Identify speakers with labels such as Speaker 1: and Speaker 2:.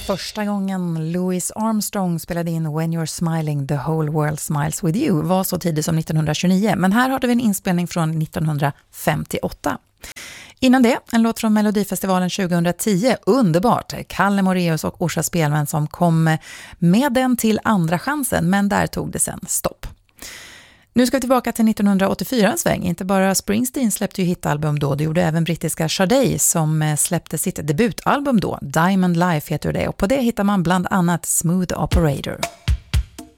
Speaker 1: Första gången Louis Armstrong spelade in When You're Smiling, The Whole World Smiles With You var så tidigt som 1929, men här hade vi en inspelning från 1958. Innan det, en låt från Melodifestivalen 2010, underbart, Kalle Moraeus och Orsa Spelman som kom med den till andra chansen, men där tog det sen stopp. Nu ska vi tillbaka till 1984 en sväng. Inte bara Springsteen släppte ju hitalbum då, det gjorde även brittiska Sade som släppte sitt debutalbum då, Diamond Life heter det, och på det hittar man bland annat Smooth Operator.